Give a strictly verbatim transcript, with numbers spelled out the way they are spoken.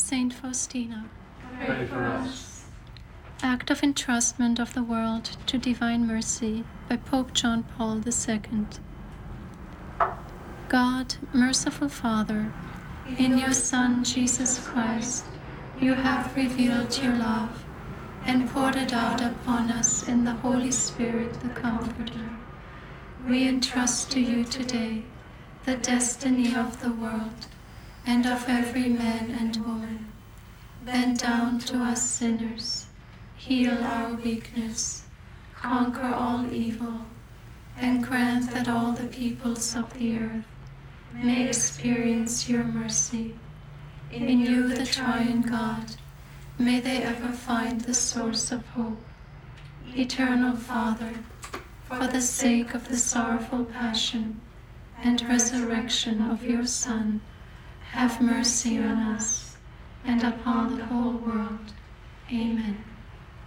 Saint Faustina. Pray for us. Act of Entrustment of the World to Divine Mercy by Pope John Paul the Second. God, merciful Father, in your Son, Jesus Christ, you have revealed your love and poured it out upon us in the Holy Spirit, the Comforter. We entrust to you today the destiny of the world and of every man and woman. Bend down to us sinners, heal our weakness, conquer all evil, and grant that all the peoples of the earth may experience your mercy. In you, the Triune God, may they ever find the source of hope. Eternal Father, for the sake of the sorrowful passion and resurrection of your Son, have mercy on us and upon the whole world. Amen.